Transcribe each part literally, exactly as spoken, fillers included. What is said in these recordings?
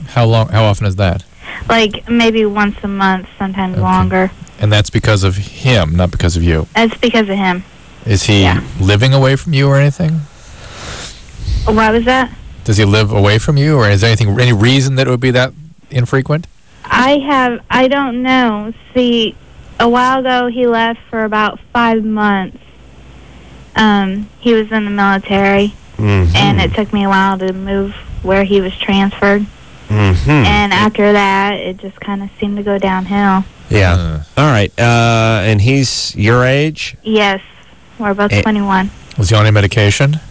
How long? How often is that? Like maybe once a month, sometimes Okay. longer. And that's because of him, not because of you. It's because of him. Is he Yeah. living away from you or anything? What was that? Does he live away from you, or is there anything, any reason that it would be that infrequent? I have, I don't know. See, a while ago he left for about five months. Um, he was in the military, Mm-hmm. and it took me a while to move where he was transferred. Mm-hmm. And after that, it just kind of seemed to go downhill. Yeah. Uh, All right. Uh, and he's your age? Yes, we're both Eh. twenty-one. was he on any medication?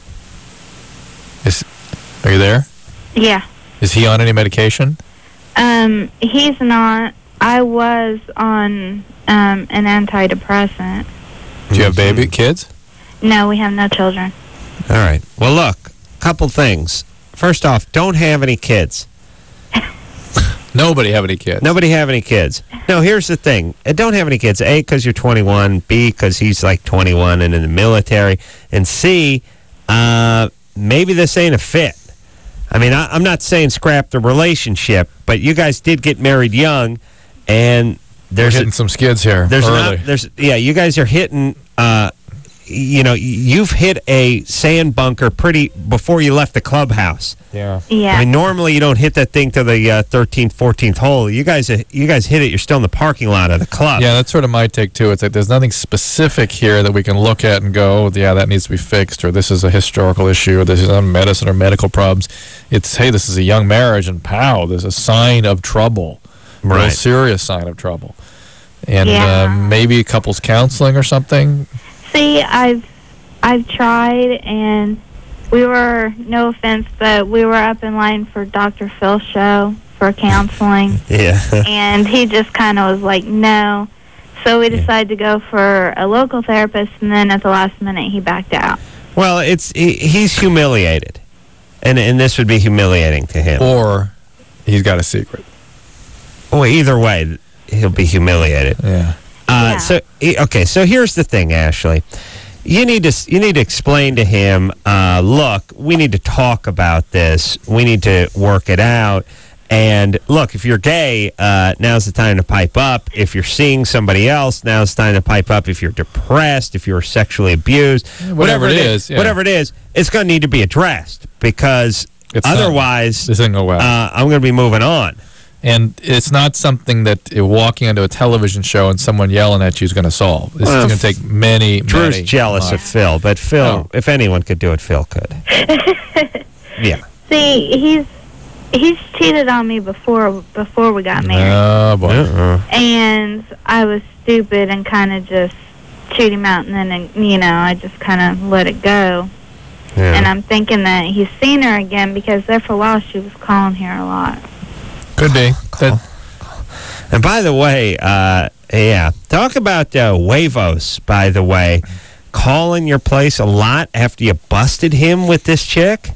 Is, are you there? Yeah. Is he on any medication? Um, he's not. I was on um, an antidepressant. Do you have baby kids? No, we have no children. All right. Well, look, couple things. First off, don't have any kids. Nobody have any kids. Nobody have any kids. No, here's the thing. Uh, Don't have any kids. A, because you're twenty-one. B, because he's like twenty-one and in the military. And C, uh, maybe this ain't a fit. I mean, I, I'm not saying scrap the relationship, but you guys did get married young, and We're there's hitting a, some skids here. there's early. not there's yeah, you guys are hitting. Uh, you know, you've hit a sand bunker pretty before you left the clubhouse. yeah. Yeah. I mean, normally you don't hit that thing to the uh, thirteenth, fourteenth hole. You guys, uh, you guys hit it. You're still in the parking lot of the club. Yeah, that's sort of my take, too. It's like there's nothing specific here that we can look at and go, oh, yeah, that needs to be fixed, or this is a historical issue, or this is a medicine or medical problems. It's, hey, this is a young marriage, and pow, there's a sign of trouble. A real Right. serious sign of trouble. And Yeah. uh, maybe couples counseling or something. See, I've I've tried, and we were, no offense, but we were up in line for Doctor Phil's show for counseling, Yeah. and he just kind of was like, no. So we decided to go for a local therapist, and then at the last minute, he backed out. Well, it's he, he's humiliated, and and this would be humiliating to him. Or he's got a secret. Well, either way, he'll be humiliated. Yeah. Uh, Yeah. So he- okay, so here's the thing, Ashley. You need to you need to explain to him. Uh, look, we need to talk about this. We need to work it out. And look, if you're gay, uh, now's the time to pipe up. If you're seeing somebody else, now's the time to pipe up. If you're depressed, if you're sexually abused, whatever it is, yeah. whatever it is, it's going to need to be addressed because It's not- otherwise, This isn't go well. uh, I'm going to be moving on. And it's not something that uh, walking onto a television show and someone yelling at you is going to solve. This Well, is going to take many, Drew's many jealous of months. Phil, but Phil, Oh. if anyone could do it, Phil could. Yeah. See, he's he's cheated on me before before we got married, Oh, boy. Uh-uh. and I was stupid and kind of just chewed him out, and then, you know, I just kind of let it go. Yeah. And I'm thinking that he's seen her again because there for a while she was calling here a lot. Could be. That, And by the way, uh, yeah, talk about uh, Huevos, by the way. Calling your place a lot after you busted him with this chick?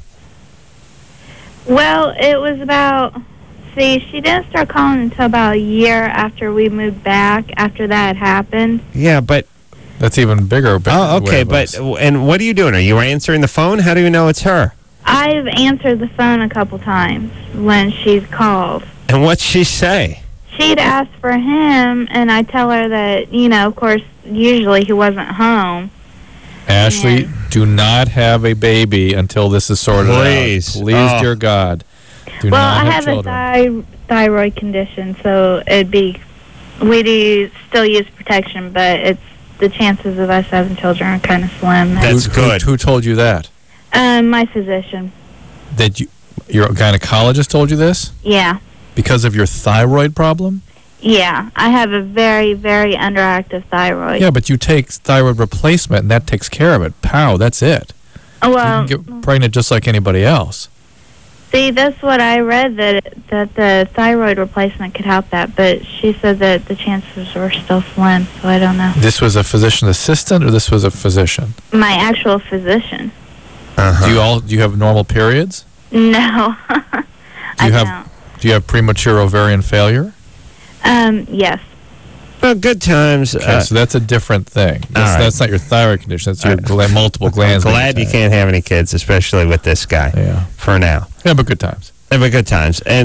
Well, it was about, see, she didn't start calling until about a year after we moved back, after that had happened. Yeah, but, that's even bigger. oh, okay, but, Huevos. and what are you doing? Are you answering the phone? How do you know it's her? I've answered the phone a couple times when she's called. And what'd she say? She'd ask for him, and I tell her that, you know, of course, usually he wasn't home. Ashley, Yeah. do not have a baby until this is sorted Please. out. Please, Oh. dear God. Do Well, not I have, have children. a thy- thyroid condition, so it'd be, we do still use protection, but it's, the chances of us having children are kind of slim. That's who, good. Who, who told you that? Um, my physician. That you, your gynecologist told you this? Yeah. Because of your thyroid problem? Yeah, I have a very, very underactive thyroid. Yeah, but you take thyroid replacement, and that takes care of it. Pow, that's it. Well, you can get pregnant just like anybody else. see, that's what I read, that that the thyroid replacement could help that, but she said that the chances were still slim, so I don't know. This was a physician assistant, or this was a physician? My actual physician. Uh-huh. Do you all do you have normal periods? No. Do I you have don't. do you have premature ovarian failure? Um, yes. Well, good times. Okay, uh, so that's a different thing. That's, right. that's not your thyroid condition. That's your Uh, gla- multiple I'm glands. being glad you attacked. can't have any kids, especially with this guy, Yeah. for now. Yeah, but good times. Have a good times. And